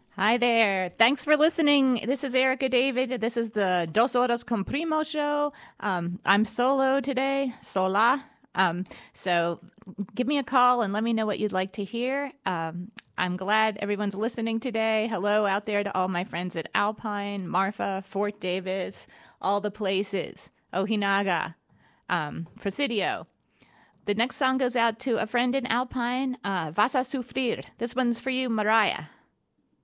Hi there. Thanks for listening. This is Erica David. This is the Dos Horas con Primo show. I'm solo today, sola. So give me a call and let me know what you'd like to hear. I'm glad everyone's listening today. Hello out there to all my friends at Alpine, Marfa, Fort Davis, all the places, Ojinaga, Presidio. The next song goes out to a friend in Alpine, Vas a Sufrir. This one's for you, Mariah.